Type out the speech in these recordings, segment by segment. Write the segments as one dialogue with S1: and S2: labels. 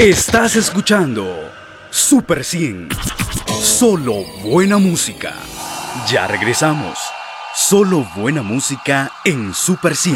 S1: Estás escuchando Super 100. Solo buena música. Ya regresamos. Solo buena música en Super 100.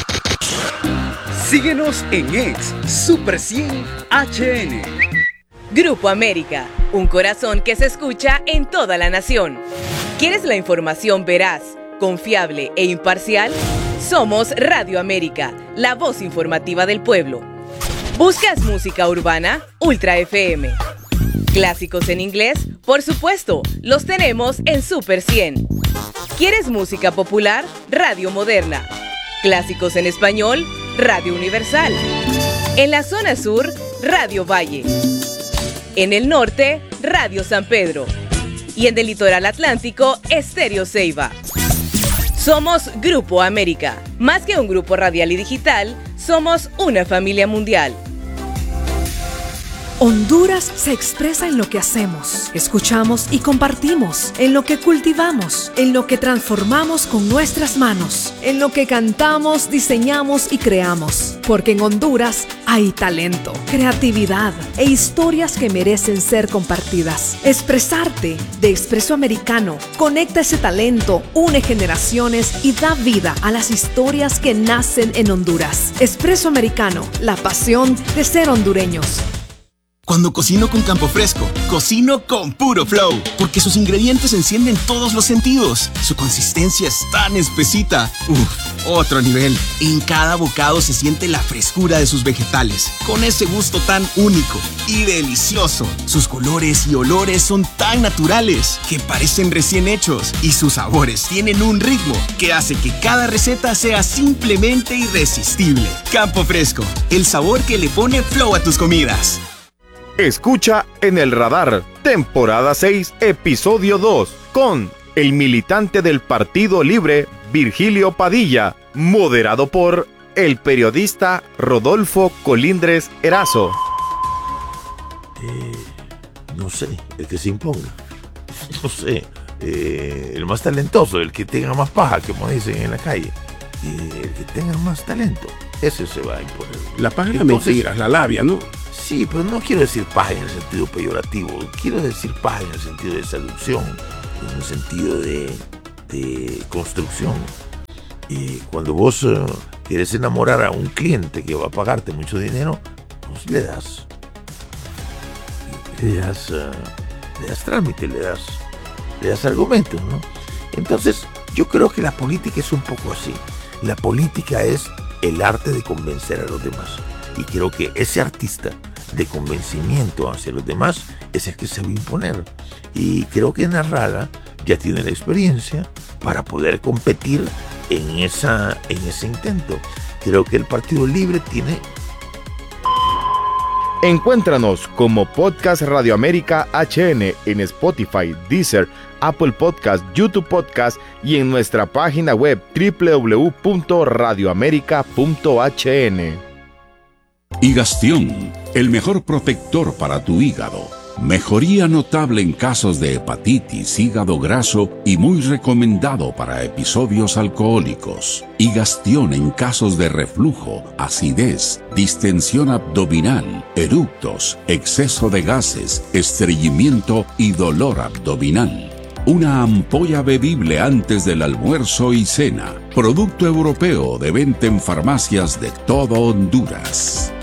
S1: Síguenos en X Super 100 HN.
S2: Grupo América, un corazón que se escucha en toda la nación. ¿Quieres la información veraz, confiable e imparcial? Somos Radio América, la voz informativa del pueblo. ¿Buscas música urbana? Ultra FM. ¿Clásicos en inglés? Por supuesto, los tenemos en Super 100. ¿Quieres música popular? Radio Moderna. ¿Clásicos en español? Radio Universal. En la zona sur, Radio Valle. En el norte, Radio San Pedro. Y en el litoral atlántico, Estéreo Ceiba. Somos Grupo América. Más que un grupo radial y digital, somos una familia mundial.
S3: Honduras se expresa en lo que hacemos, escuchamos y compartimos, en lo que cultivamos, en lo que transformamos con nuestras manos, en lo que cantamos, diseñamos y creamos. Porque en Honduras hay talento, creatividad e historias que merecen ser compartidas. Expresarte de Expreso Americano conecta ese talento, une generaciones y da vida a las historias que nacen en Honduras. Expreso Americano, la pasión de ser hondureños.
S4: Cuando cocino con Campo Fresco, cocino con puro flow, porque sus ingredientes encienden todos los sentidos. Su consistencia es tan espesita. Otro nivel. En cada bocado se siente la frescura de sus vegetales, con ese gusto tan único y delicioso. Sus colores y olores son tan naturales que parecen recién hechos, y sus sabores tienen un ritmo que hace que cada receta sea simplemente irresistible. Campo Fresco, el sabor que le pone flow a tus comidas.
S5: Escucha En el Radar, temporada 6, episodio 2, con el militante del Partido Libre, Virgilio Padilla, moderado por el periodista Rodolfo Colindres Erazo.
S6: No sé, el que se imponga. No sé, el más talentoso, el que tenga más paja, como dicen en la calle. El que tenga más talento, ese se va a imponer.
S7: La paja es la mentira, la labia, ¿no?
S6: Sí, pero no quiero decir paja en el sentido peyorativo, quiero decir paja en el sentido de seducción, en el sentido de construcción. Y cuando vos quieres enamorar a un cliente que va a pagarte mucho dinero, pues le das trámite, le das argumentos, ¿no? Entonces, yo creo que la política es un poco así. La política es el arte de convencer a los demás. Y creo que ese artista de convencimiento hacia los demás es el que se va a imponer. Y creo que Narrala ya tiene la experiencia para poder competir en ese intento. Creo que el Partido Libre tiene...
S5: Encuéntranos como Podcast Radio América HN en Spotify, Deezer, Apple Podcast, YouTube Podcast y en nuestra página web www.radioamerica.hn.
S8: Higastión, el mejor protector para tu hígado. Mejoría notable en casos de hepatitis, hígado graso y muy recomendado para episodios alcohólicos. Higastión en casos de reflujo, acidez, distensión abdominal, eructos, exceso de gases, estreñimiento y dolor abdominal. Una ampolla bebible antes del almuerzo y cena. Producto europeo de venta en farmacias de todo Honduras.